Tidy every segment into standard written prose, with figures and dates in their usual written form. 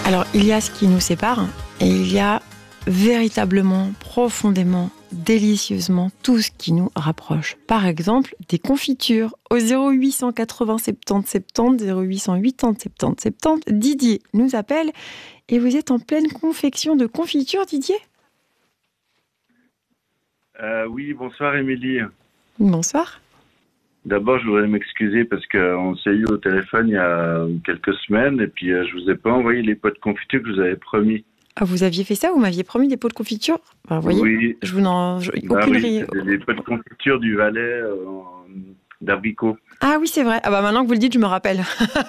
Alors, il y a ce qui nous sépare et il y a véritablement, profondément, délicieusement tout ce qui nous rapproche. Par exemple, des confitures au 0880 70 70, 0880 70 70. Didier nous appelle et vous êtes en pleine confection de confitures, Didier ? Oui, bonsoir Émilie. Bonsoir. D'abord, je voudrais m'excuser parce qu'on s'est eu au téléphone il y a quelques semaines et puis je vous ai pas envoyé les pots de confiture que je vous avais promis. Ah, vous aviez fait ça ? Vous m'aviez promis des pots de confiture ? Vous voyez, oui. je vous n'en... Bah oui, c'était les pots de confiture du Valais d'abricot. Ah oui, c'est vrai. Ah bah maintenant que vous le dites, je me rappelle.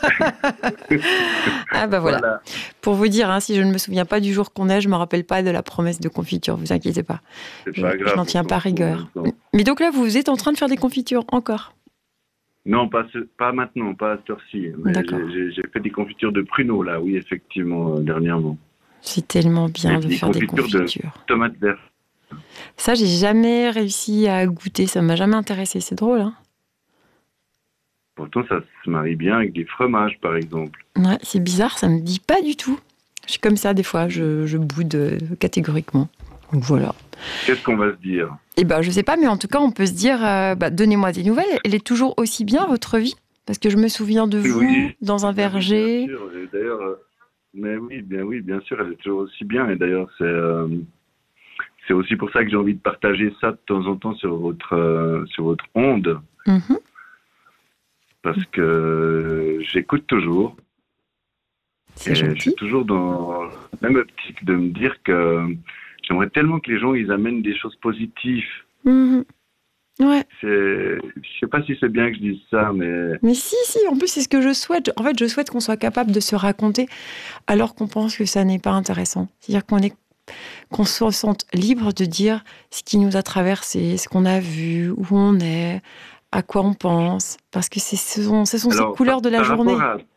Ah bah voilà. Pour vous dire, si je ne me souviens pas du jour qu'on est, je me rappelle pas de la promesse de confiture, vous inquiétez pas. C'est pas grave. Je n'en tiens pas rigueur. Mais donc là, vous êtes en train de faire des confitures encore ? Non, pas maintenant, pas à cette heure-ci. J'ai fait des confitures de pruneaux là, oui, effectivement, dernièrement. C'est tellement bien de faire des confitures. De tomates vertes. Ça, j'ai jamais réussi à goûter, ça m'a jamais intéressé. C'est drôle, hein ? Pourtant, ça se marie bien avec des fromages, par exemple. Ouais, c'est bizarre, ça me dit pas du tout. Je suis comme ça, des fois, je boude catégoriquement. Donc voilà. Qu'est-ce qu'on va se dire ? Eh ben, je sais pas, mais en tout cas, on peut se dire, donnez-moi des nouvelles. Elle est toujours aussi bien, votre vie ? Parce que je me souviens de vous, dans un verger. Bien sûr, et d'ailleurs, bien sûr, elle est toujours aussi bien. Et d'ailleurs, c'est aussi pour ça que j'ai envie de partager ça de temps en temps sur votre onde. Mm-hmm. Parce que j'écoute toujours. C'est gentil. Je suis toujours dans la même optique de me dire que j'aimerais tellement que les gens ils amènent des choses positives. Mm-hmm. Ouais. Je sais pas si c'est bien que je dise ça, mais... Mais si, en plus c'est ce que je souhaite. En fait, je souhaite qu'on soit capable de se raconter alors qu'on pense que ça n'est pas intéressant. C'est-à-dire qu'on se sente libre de dire ce qui nous a traversé, ce qu'on a vu, où on est, à quoi on pense, parce que ce sont ces couleurs de la journée.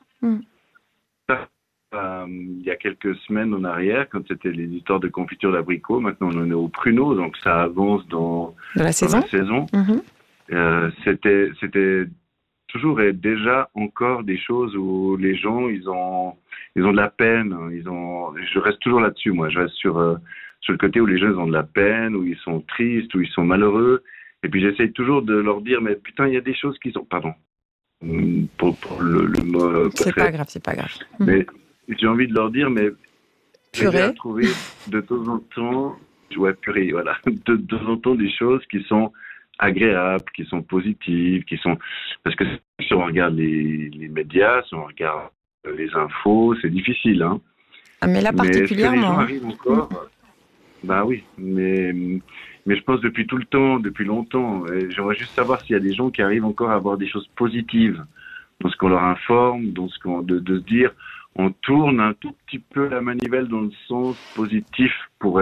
Il y a quelques semaines en arrière, quand c'était les histoires de confiture d'abricot, maintenant on en est au pruneau, donc ça avance dans la saison. Mm-hmm. C'était toujours et déjà encore des choses où les gens ils ont de la peine. Je reste toujours là-dessus, moi. Je reste sur le côté où les gens ils ont de la peine, où ils sont tristes, où ils sont malheureux. Et puis j'essaye toujours de leur dire, mais putain, il y a des choses qui sont... Pardon. Pour le mot... C'est pas grave. Mais j'ai envie de leur dire, mais... Purée. J'ai trouvé de temps en temps... Ouais, purée, voilà. De temps en temps des choses qui sont agréables, qui sont positives, qui sont... Parce que si on regarde les médias, si on regarde les infos, c'est difficile, hein. Ah, mais là, particulièrement. Mais les gens arrivent encore... Bah oui, mais je pense depuis tout le temps, depuis longtemps. Et j'aimerais juste savoir s'il y a des gens qui arrivent encore à avoir des choses positives dans ce qu'on leur informe, de se dire, on tourne un tout petit peu la manivelle dans le sens positif pour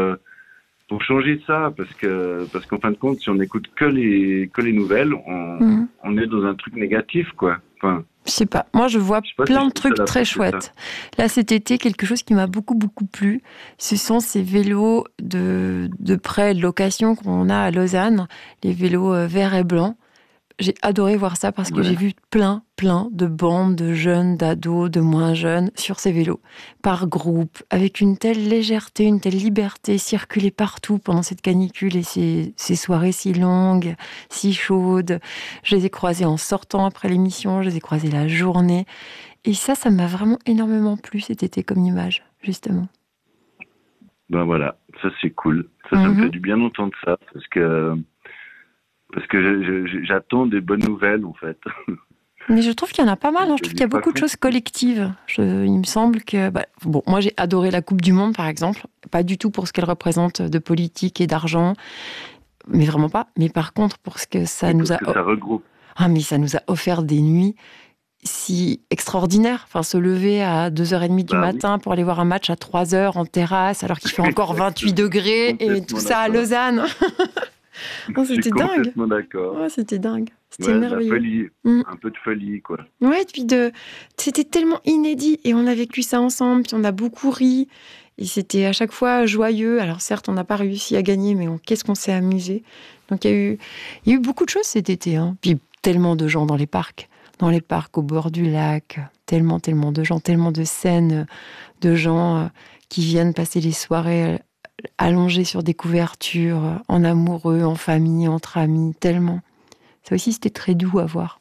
changer ça, parce qu'en fin de compte, si on n'écoute que les nouvelles, on est dans un truc négatif, quoi. Enfin, je sais pas. Moi, je vois plein de trucs très chouettes. Là, cet été, quelque chose qui m'a beaucoup, beaucoup plu, ce sont ces vélos de prêt, de location qu'on a à Lausanne, les vélos verts et blancs. J'ai adoré voir ça parce que j'ai vu plein de bandes de jeunes, d'ados, de moins jeunes sur ces vélos, par groupe, avec une telle légèreté, une telle liberté, circuler partout pendant cette canicule et ces soirées si longues, si chaudes. Je les ai croisés en sortant après l'émission, je les ai croisés la journée. Et ça m'a vraiment énormément plu cet été comme image, justement. Ben voilà, ça c'est cool. Ça me fait du bien d'entendre ça, parce que j'attends des bonnes nouvelles, en fait. Mais je trouve qu'il y en a pas mal. Je trouve qu'il y a beaucoup de choses collectives. Il me semble que... moi, j'ai adoré la Coupe du Monde, par exemple. Pas du tout pour ce qu'elle représente de politique et d'argent. Mais vraiment pas. Mais par contre, pour ce que ça nous a... ça regroupe. Ah, mais ça nous a offert des nuits si extraordinaires. Enfin, se lever à 2h30 du matin pour aller voir un match à 3h en terrasse, alors qu'il fait encore 28 degrés, et tout ça à Lausanne. Oh, c'était dingue. Complètement d'accord. Oh, c'était dingue. C'était merveilleux. Folie. Un peu de folie, quoi. Ouais, puis c'était tellement inédit et on a vécu ça ensemble, puis on a beaucoup ri et c'était à chaque fois joyeux. Alors certes, on n'a pas réussi à gagner, mais qu'est-ce qu'on s'est amusé. Donc il y a eu beaucoup de choses cet été, hein. Puis tellement de gens dans les parcs. dans les parcs au bord du lac. Tellement de gens, tellement de scènes de gens qui viennent passer les soirées allongés sur des couvertures, en amoureux, en famille, entre amis, tellement. Ça aussi, c'était très doux à voir.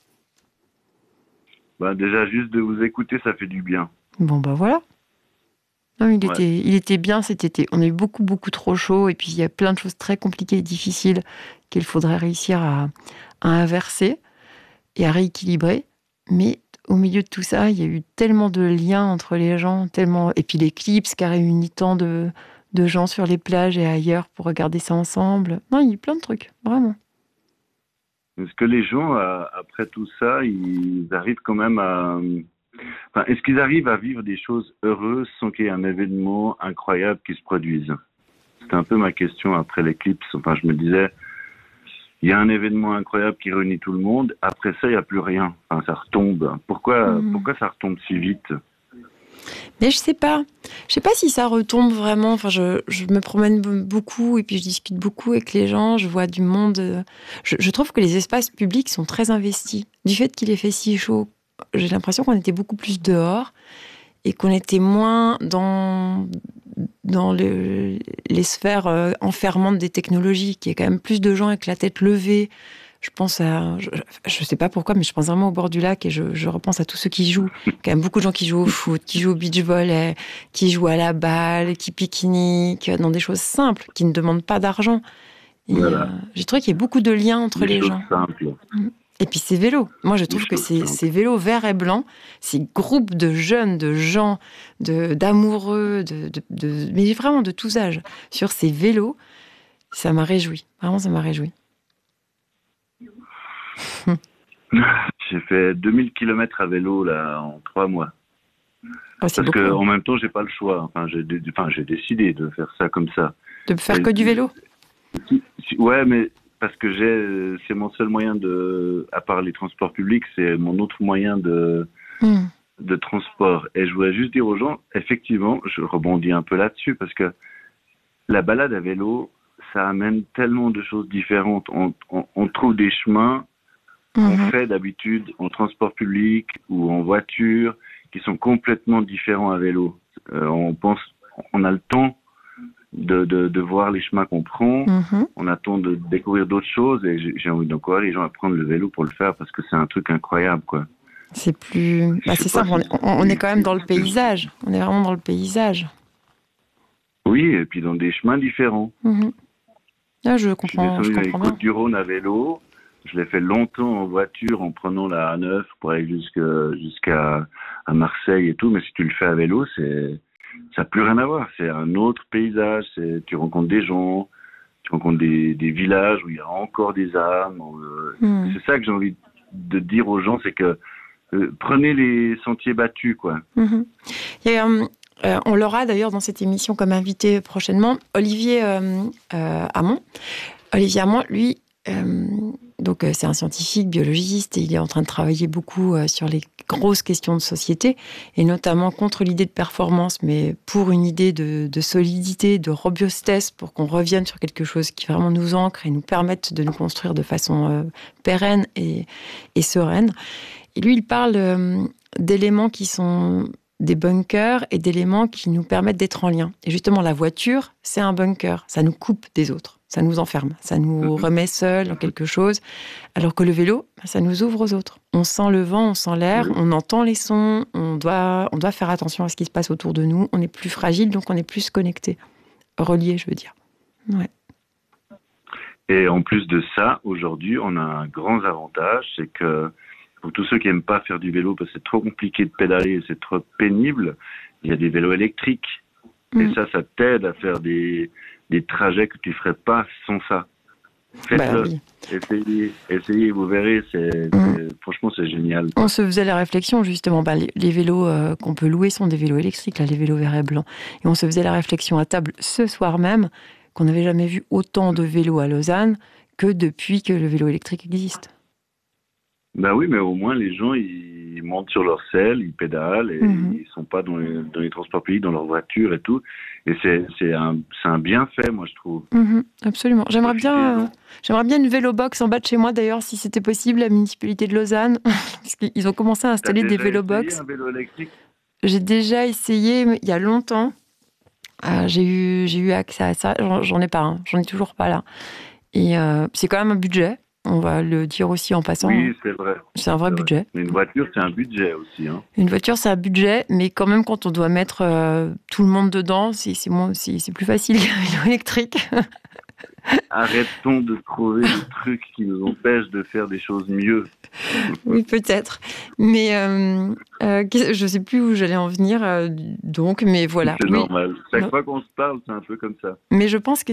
Déjà, juste de vous écouter, ça fait du bien. Bon, voilà. Non, il était bien cet été. On a eu beaucoup trop chaud, et puis il y a plein de choses très compliquées et difficiles qu'il faudrait réussir à inverser et à rééquilibrer. Mais au milieu de tout ça, il y a eu tellement de liens entre les gens, et puis l'éclipse qui a réuni tant de gens sur les plages et ailleurs pour regarder ça ensemble. Non, il y a eu plein de trucs, vraiment. Est-ce que les gens, après tout ça, ils arrivent quand même à... est-ce qu'ils arrivent à vivre des choses heureuses sans qu'il y ait un événement incroyable qui se produise? C'était un peu ma question après l'éclipse. Je me disais, il y a un événement incroyable qui réunit tout le monde. Après ça, il n'y a plus rien. Ça retombe. Pourquoi ça retombe si vite? Mais je sais pas si ça retombe vraiment. Je me promène beaucoup et puis je discute beaucoup avec les gens. Je vois du monde. Je trouve que les espaces publics sont très investis. Du fait qu'il ait fait si chaud, j'ai l'impression qu'on était beaucoup plus dehors et qu'on était moins dans les sphères enfermantes des technologies, qu'il y a quand même plus de gens avec la tête levée. Je pense je sais pas pourquoi, mais je pense vraiment au bord du lac et je repense à tous ceux qui jouent. Il y a quand même beaucoup de gens qui jouent au foot, qui jouent au beach volley, qui jouent à la balle, qui pique-niquent, dans des choses simples, qui ne demandent pas d'argent. Voilà. J'ai trouvé qu'il y a beaucoup de liens entre les gens. Simples. Et puis ces vélos. Moi, je trouve que ces vélos verts et blancs, ces groupes de jeunes, de gens, d'amoureux, mais vraiment de tous âges, sur ces vélos, ça m'a réjoui. Vraiment, ça m'a réjoui. J'ai fait 2000 km à vélo là, en 3 mois. Parce qu'en même temps, j'ai pas le choix. J'ai décidé de faire ça comme ça. De faire que du vélo? Ouais, mais parce que c'est mon seul moyen à part les transports publics, c'est mon autre moyen de transport. Et je voulais juste dire aux gens, effectivement, je rebondis un peu là-dessus, parce que la balade à vélo, ça amène tellement de choses différentes. On trouve des chemins qu'on fait d'habitude en transport public ou en voiture, qui sont complètement différents à vélo. On a le temps de voir les chemins qu'on prend, on attend de découvrir d'autres choses, et j'ai envie d'encourager les gens à prendre le vélo pour le faire, parce que c'est un truc incroyable, quoi. C'est plus... c'est ça, on est quand même dans le paysage. On est vraiment dans le paysage. Oui, et puis dans des chemins différents. Là, je comprends. Je suis descendu dans les Côtes-du-Rhône à vélo. Je l'ai fait longtemps en voiture, en prenant la A9 pour aller jusqu'à Marseille et tout. Mais si tu le fais à vélo, ça n'a plus rien à voir. C'est un autre paysage. Tu rencontres des gens, tu rencontres des villages où il y a encore des âmes. C'est ça que j'ai envie de dire aux gens, c'est que prenez les sentiers battus, quoi. On l'aura d'ailleurs dans cette émission comme invité prochainement, Olivier Hamon. Olivier Hamon, lui, c'est un scientifique, biologiste, et il est en train de travailler beaucoup sur les grosses questions de société, et notamment contre l'idée de performance, mais pour une idée de solidité, de robustesse, pour qu'on revienne sur quelque chose qui vraiment nous ancre et nous permette de nous construire de façon pérenne et sereine. Et lui, il parle d'éléments qui sont des bunkers et d'éléments qui nous permettent d'être en lien. Et justement, la voiture, c'est un bunker. Ça nous coupe des autres. Ça nous enferme. Ça nous remet seuls dans quelque chose. Alors que le vélo, ça nous ouvre aux autres. On sent le vent, on sent l'air, on entend les sons. On doit faire attention à ce qui se passe autour de nous. On est plus fragile, donc on est plus connecté. Relié, je veux dire. Ouais. Et en plus de ça, aujourd'hui, on a un grand avantage, c'est que pour tous ceux qui n'aiment pas faire du vélo, parce que c'est trop compliqué de pédaler, c'est trop pénible, il y a des vélos électriques. Et ça t'aide à faire des trajets que tu ne ferais pas sans ça. Faites-le. Oui. Essayez, vous verrez, franchement, c'est génial. On se faisait la réflexion, justement, les vélos qu'on peut louer sont des vélos électriques, là, les vélos verts et blancs. Et on se faisait la réflexion à table ce soir même qu'on n'avait jamais vu autant de vélos à Lausanne que depuis que le vélo électrique existe. Ben oui, mais au moins les gens ils montent sur leur selle, ils pédalent et ils sont pas dans les transports publics, dans leur voiture et tout. Et c'est un bienfait, moi je trouve. Absolument. J'aimerais bien une vélo-box en bas de chez moi d'ailleurs, si c'était possible, la municipalité de Lausanne, parce qu'ils ont commencé à installer des vélo-box. Un vélo électrique? J'ai déjà essayé, mais il y a longtemps. J'ai eu accès à ça. J'en ai pas, hein. J'en ai toujours pas là. Et c'est quand même un budget. On va le dire aussi en passant. Oui, c'est vrai. C'est un vrai budget. Mais une voiture, c'est un budget aussi. Hein. Une voiture, c'est un budget, mais quand même, quand on doit mettre tout le monde dedans, c'est plus facile qu'un vélo électrique. Arrêtons de trouver des trucs qui nous empêchent de faire des choses mieux. Oui, peut-être. Mais je ne sais plus où j'allais en venir, donc, mais voilà. C'est normal. Chaque fois qu'on se parle, c'est un peu comme ça. Mais je pense que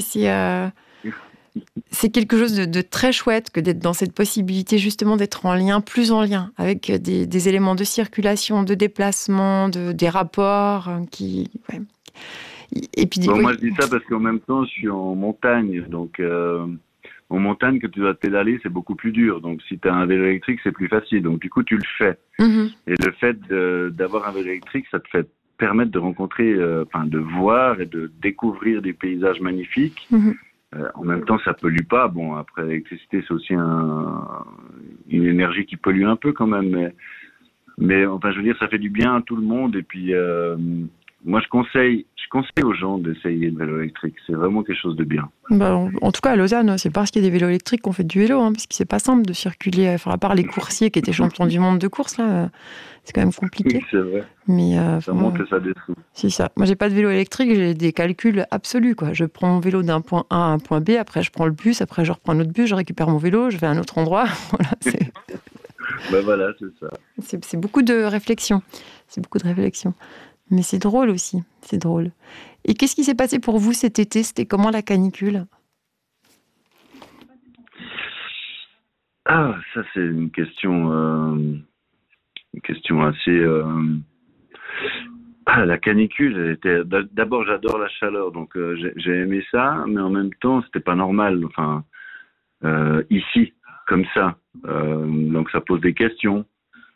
c'est quelque chose de très chouette que d'être dans cette possibilité justement d'être plus en lien avec des éléments de circulation, de déplacement, des rapports qui... Ouais. Et puis, moi, je dis ça parce qu'en même temps, je suis en montagne. Donc, en montagne, que tu dois pédaler, c'est beaucoup plus dur. Donc, si tu as un vélo électrique, c'est plus facile. Donc, du coup, tu le fais. Et le fait d'avoir un vélo électrique, ça te fait permettre de rencontrer, de voir et de découvrir des paysages magnifiques. En même temps, ça pollue pas. Bon, après, l'électricité, c'est aussi une énergie qui pollue un peu quand même. Mais enfin, je veux dire, ça fait du bien à tout le monde. Et puis, moi, je conseille aux gens d'essayer le vélo électrique. C'est vraiment quelque chose de bien. En tout cas, à Lausanne, c'est parce qu'il y a des vélos électriques qu'on fait du vélo, hein, parce que c'est pas simple de circuler. Enfin, à part les coursiers qui étaient champions du monde de course, là, c'est quand même compliqué. Oui, c'est vrai. Mais, ça monte et ça descend. C'est ça. Moi, j'ai pas de vélo électrique, j'ai des calculs absolus, quoi. Je prends mon vélo d'un point A à un point B, après je prends le bus, après je reprends un autre bus, je récupère mon vélo, je vais à un autre endroit. Voilà, c'est ça. C'est beaucoup de réflexion. Mais c'est drôle aussi, c'est drôle. Et qu'est-ce qui s'est passé pour vous cet été? C'était comment la canicule? Ah, ça c'est une question assez... la canicule, d'abord j'adore la chaleur, donc j'ai aimé ça, mais en même temps c'était pas normal, enfin, ici, comme ça. Donc ça pose des questions.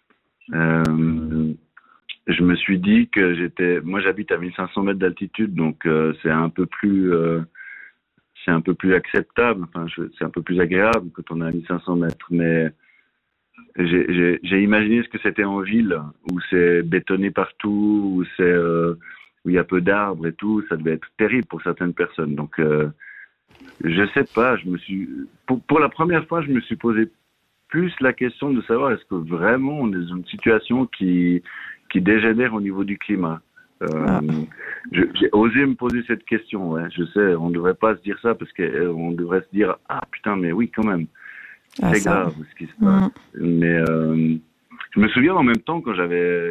Je me suis dit que moi j'habite à 1500 mètres d'altitude, donc c'est un peu plus acceptable, enfin c'est un peu plus agréable quand on est à 1500 mètres, mais j'ai imaginé ce que c'était en ville, où c'est bétonné partout, où il y a peu d'arbres et tout, ça devait être terrible pour certaines personnes. Donc je sais pas, pour la première fois je me suis posé plus la question de savoir est-ce que vraiment on est dans une situation qui dégénère au niveau du climat. J'ai osé me poser cette question. Ouais. Je sais, on ne devrait pas se dire ça parce qu'on devrait se dire ah putain mais oui quand même. C'est grave ce qui se passe. Mais je me souviens en même temps quand j'avais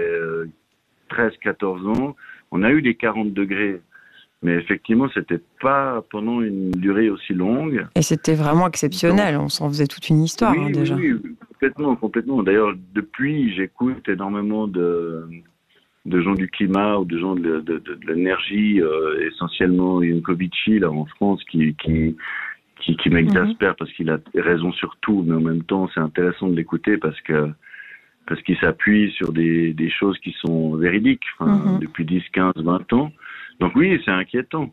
13-14 ans, on a eu des 40 degrés. Mais effectivement, c'était pas pendant une durée aussi longue. Et c'était vraiment exceptionnel. On s'en faisait toute une histoire déjà. Oui, complètement. D'ailleurs, depuis, j'écoute énormément de gens du climat ou de gens de l'énergie, essentiellement Yankovici là en France, qui m'exaspère parce qu'il a raison sur tout, mais en même temps, c'est intéressant de l'écouter parce qu'il s'appuie sur des choses qui sont véridiques, depuis 10, 15, 20 ans. Donc oui, c'est inquiétant.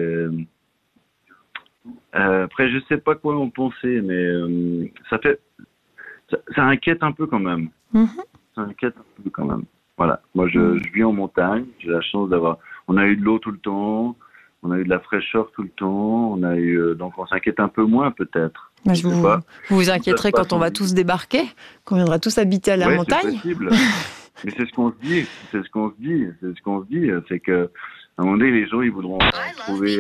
Après, je sais pas quoi en penser, mais ça inquiète un peu quand même. Ça inquiète un peu quand même. Voilà. Moi, je vis en montagne. J'ai la chance on a eu de l'eau tout le temps. On a eu de la fraîcheur tout le temps. Donc on s'inquiète un peu moins peut-être. Vous vous inquiéterez quand on va tous débarquer, quand on viendra tous habiter à la montagne. C'est possible. Mais c'est ce qu'on se dit. C'est que à un moment donné, les gens, ils voudront trouver...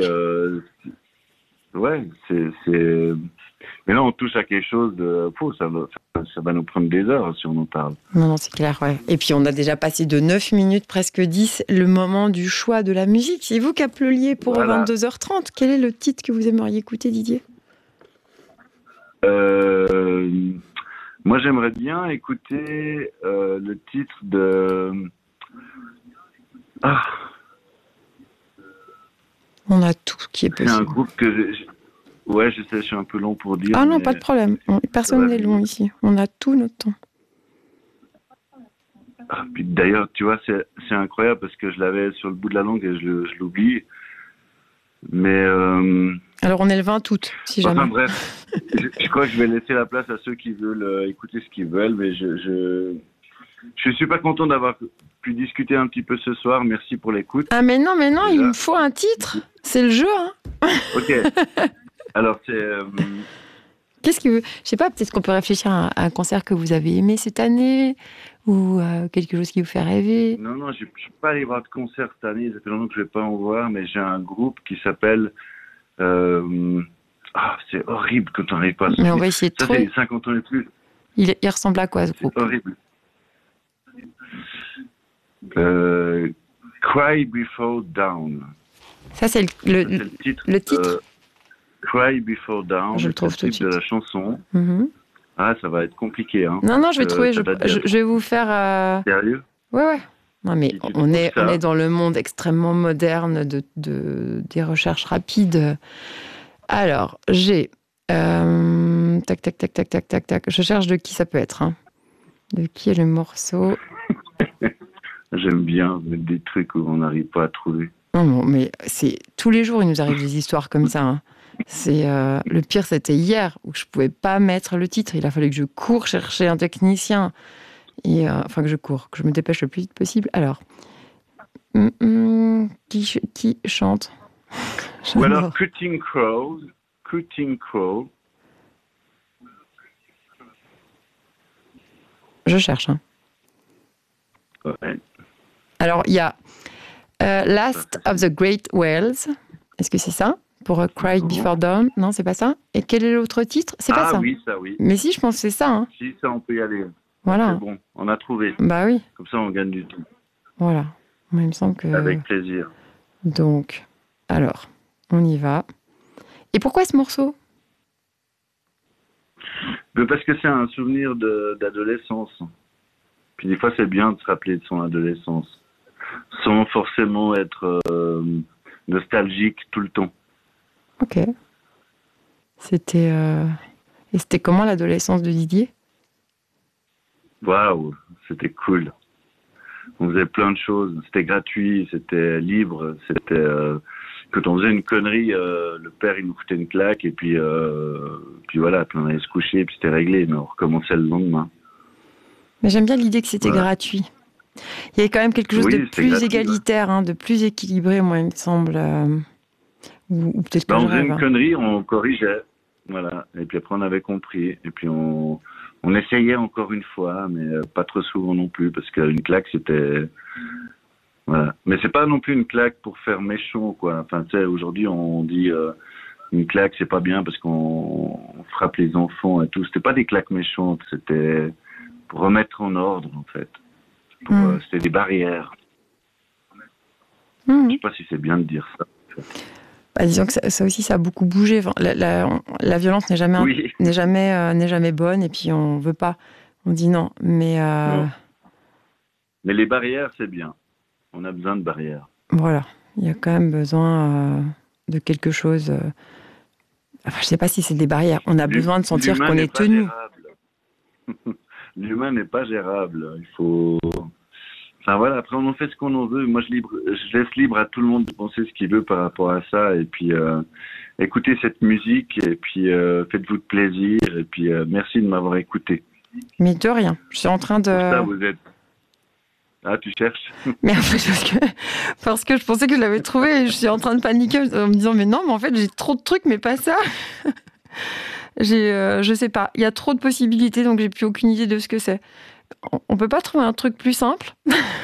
Mais là, on touche à quelque chose de faux. Ça va nous prendre des heures si on en parle. Non, c'est clair, ouais. Et puis, on a déjà passé de 9 minutes, presque 10, le moment du choix de la musique. C'est vous qui appeliez pour 22h30. Quel est le titre que vous aimeriez écouter, Didier? Moi, j'aimerais bien écouter le titre de... On a tout qui est possible. C'est un groupe que Ouais, je sais, je suis un peu long pour dire. Ah non, pas de problème. Personne n'est long ici. On a tout notre temps. Ah, puis d'ailleurs, tu vois, c'est incroyable parce que je l'avais sur le bout de la langue et je l'oublie. Mais... Alors, on est le 20 août, si jamais. Enfin bref, je crois que je vais laisser la place à ceux qui veulent écouter ce qu'ils veulent, mais je suis super content d'avoir pu discuter un petit peu ce soir. Merci pour l'écoute. Ah mais non, il me faut un titre. C'est le jeu, hein. Ok. Alors, c'est... Qu'est-ce que... Je sais pas, peut-être qu'on peut réfléchir à un concert que vous avez aimé cette année ou quelque chose qui vous fait rêver. Non, je ne suis pas allé voir de concert cette année. Ça fait longtemps que je ne vais pas en voir, mais j'ai un groupe qui s'appelle... c'est horrible quand on n'arrive pas à se... Mais on va essayer de ça, trouver. C'est 50 ans et plus. Il ressemble à quoi, ce groupe? C'est horrible. Cry Before Dawn. Ça, c'est le titre. Le titre Cry Before Dawn. Je le trouve tout de suite. De la chanson. Mm-hmm. Ah, ça va être compliqué. Hein. Non, je vais trouver. Je vais vous faire... Sérieux? Ouais. Non, mais on est dans le monde extrêmement moderne des recherches rapides. Alors, j'ai... tac. Je cherche de qui ça peut être. Hein. De qui est le morceau? J'aime bien des trucs où on n'arrive pas à trouver. Non, mais c'est tous les jours, il nous arrive des histoires comme ça. Hein. C'est le pire, c'était hier où je pouvais pas mettre le titre. Il a fallu que je cours chercher un technicien et que je me dépêche le plus vite possible. Alors, qui chante? Ou alors Cutting Crow. Je cherche. Hein. Ouais. Alors, il y a Last of the Great Whales. Est-ce que c'est ça? Pour Cry Before Dawn? Non, c'est pas ça. Et quel est l'autre titre? C'est pas ça. Ah oui, ça oui. Mais si, je pense que c'est ça. Hein. Si, ça, on peut y aller. Voilà. C'est bon, on a trouvé. Bah oui. Comme ça, on gagne du temps. Voilà. Moi, il me semble que... Avec plaisir. Donc, alors, on y va. Et pourquoi ce morceau? Parce que c'est un souvenir d'adolescence. Puis des fois, c'est bien de se rappeler de son adolescence, sans forcément être nostalgique tout le temps. Ok. C'était... Et c'était comment l'adolescence de Didier? Waouh, c'était cool. On faisait plein de choses. C'était gratuit, c'était libre. C'était quand on faisait une connerie, le père il nous foutait une claque et puis voilà, puis on allait se coucher et puis c'était réglé. Mais on recommençait le lendemain. Mais j'aime bien l'idée que c'était gratuit. Il y avait quand même quelque chose de plus égalitaire, hein, de plus équilibré, moi il me semble. Ou peut-être que on faisait une connerie, on corrigeait, voilà. Et puis après on avait compris. Et puis on essayait encore une fois, mais pas trop souvent non plus, parce qu'une claque, c'était... Voilà. Mais c'est pas non plus une claque pour faire méchant, quoi. Enfin, tu sais, aujourd'hui, on dit une claque, c'est pas bien parce qu'on frappe les enfants et tout. C'était pas des claques méchantes, c'était pour remettre en ordre, en fait. C'était des barrières. Je sais pas si c'est bien de dire ça. En fait. Bah, disons que ça aussi, ça a beaucoup bougé. Enfin, la violence n'est jamais bonne, et puis on veut pas. On dit non. Non. Mais les barrières, c'est bien. On a besoin de barrières. Voilà. Il y a quand même besoin de quelque chose. Enfin, je sais pas si c'est des barrières. On a besoin de sentir qu'on est tenu. L'humain n'est pas gérable. Il faut... Enfin voilà, après on en fait ce qu'on en veut. Moi je laisse libre à tout le monde de penser ce qu'il veut par rapport à ça. Et puis écoutez cette musique et puis faites-vous de plaisir. Et puis merci de m'avoir écouté. Mais de rien. Je suis en train de... Pour ça vous êtes... Ah, tu cherches? Mais en fait, parce que je pensais que je l'avais trouvé et je suis en train de paniquer en me disant mais non, mais en fait j'ai trop de trucs, mais pas ça. Je sais pas. Il y a trop de possibilités, donc j'ai plus aucune idée de ce que c'est. On peut pas trouver un truc plus simple?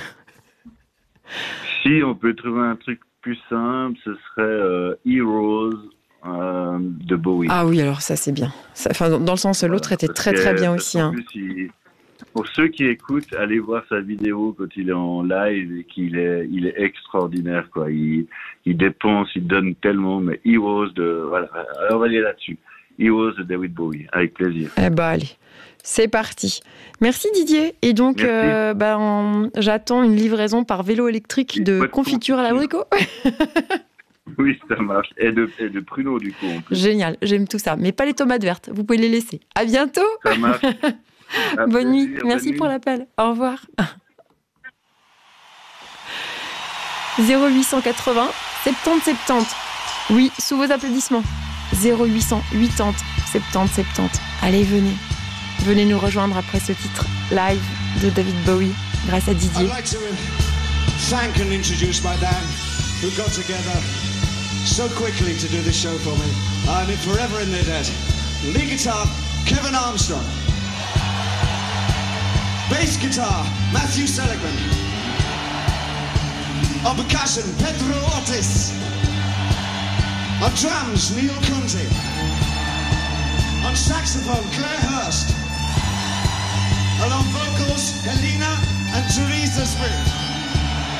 Si, on peut trouver un truc plus simple, ce serait Heroes de Bowie. Ah oui, alors ça c'est bien. Enfin, dans le sens, l'autre était très très bien aussi. Hein. Plus, pour ceux qui écoutent, allez voir sa vidéo quand il est en live et qu'il est extraordinaire, quoi. Il dépense, il donne tellement, mais Heroes voilà. Alors on va aller là-dessus. Heroes de David Bowie, avec plaisir. Eh ben allez. C'est parti. Merci Didier. Et donc, j'attends une livraison par vélo électrique de confiture à l'abricot. Oui, ça marche. Et de pruneaux, du coup. En plus. Génial, j'aime tout ça. Mais pas les tomates vertes, vous pouvez les laisser. À bientôt. Ça marche. Bonne nuit, merci pour l'appel. Au revoir. 0880 70 70. Oui, sous vos applaudissements. 0800 80 70 70. Allez, venez. Venez nous rejoindre après ce titre live de David Bowie, grâce à Didier. I'd like to thank and introduce my band who got together so quickly to do this show for me. I'm forever in their debt. Lead guitar, Kevin Armstrong. Bass guitar, Matthew Seligman. On percussion, Pedro Ortiz. On drums, Neil Kunze. On saxophone, Claire Hurst. And on vocals, Helena and Teresa Springs.